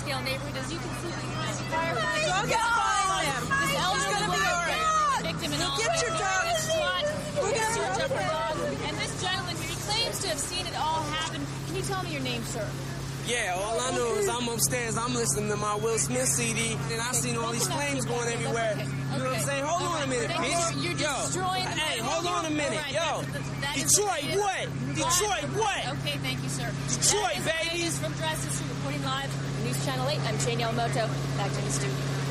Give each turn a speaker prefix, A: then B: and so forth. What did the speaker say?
A: Scottsdale neighborhood. As you can see, the firefighters.
B: Dog is fine, ma'am.
A: This elderly woman is victim in all.
B: Get your dog.
A: We're going to search up her dog. And this gentleman here, he claims to have seen it all happen. Can you tell me your name, sir?
C: Yeah, all I know is I'm upstairs, I'm listening to my Will Smith CD, and I seen all these flames going everywhere. You know what I'm saying? Hold on a minute, bitch.
A: You're destroying the
C: hey, hold on a minute. Yo, Detroit, what? Detroit, what?
A: Okay, thank you, sir.
C: Detroit, baby.
A: From Dresses, reporting live on News Channel 8. I'm Shane Yamamoto. Back to the studio.